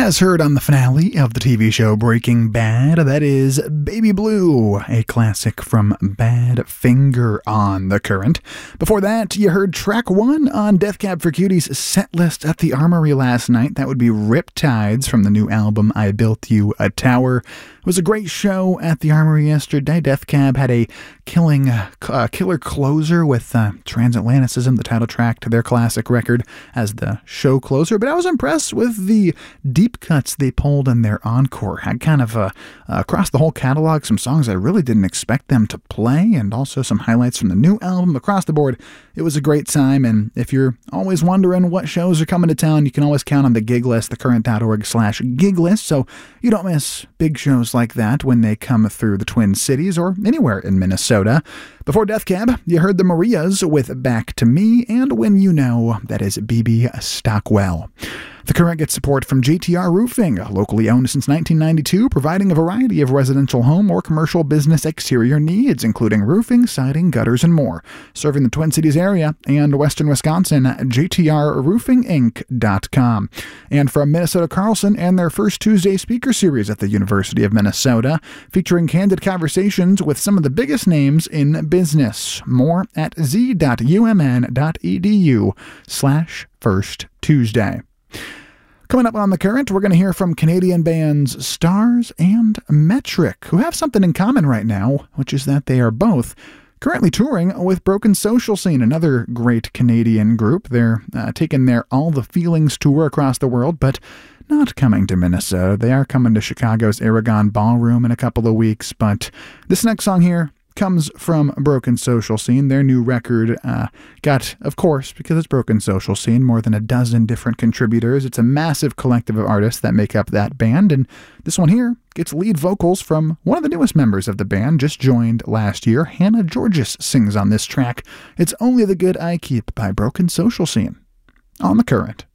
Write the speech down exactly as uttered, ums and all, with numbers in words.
As heard on the finale of the T V show Breaking Bad, that is Baby Blue, a classic from Badfinger on the Current. Before that, you heard track one on Death Cab for Cutie's set list at the Armory last night. That would be Riptides from the new album I Built You a Tower. It was a great show at the Armory yesterday. Death Cab had a killing, uh, killer closer with uh, Transatlanticism, the title track to their classic record, as the show closer. But I was impressed with the deep cuts they pulled in their encore. Had kind of uh, uh, across the whole catalog some songs I really didn't expect them to play, and also some highlights from the new album. Across the board, it was a great time, and if you're always wondering what shows are coming to town, you can always count on the gig list, thecurrent.org slash gig list, so you don't miss big shows like that when they come through the Twin Cities or anywhere in Minnesota. Before Death Cab, you heard the Marias with Back to Me, and When You Know, that is B B Stockwell. The Current gets support from J T R Roofing, locally owned since nineteen ninety-two, providing a variety of residential home or commercial business exterior needs, including roofing, siding, gutters, and more. Serving the Twin Cities area and western Wisconsin, J T R roofing inc dot com. And from Minnesota Carlson and their first Tuesday speaker series at the University of Minnesota, featuring candid conversations with some of the biggest names in business. More at z.umn.edu slash first Tuesday. Coming up on The Current, we're going to hear from Canadian bands Stars and Metric, who have something in common right now, which is that they are both currently touring with Broken Social Scene, another great Canadian group. They're uh, taking their All the Feelings tour across the world, but not coming to Minnesota. They are coming to Chicago's Aragon Ballroom in a couple of weeks, but this next song here comes from Broken Social Scene. Their new record uh, got, of course, because it's Broken Social Scene, more than a dozen different contributors. It's a massive collective of artists that make up that band, and this one here gets lead vocals from one of the newest members of the band, just joined last year. Hannah Georges sings on this track. It's Only the Good I Keep by Broken Social Scene on The Current.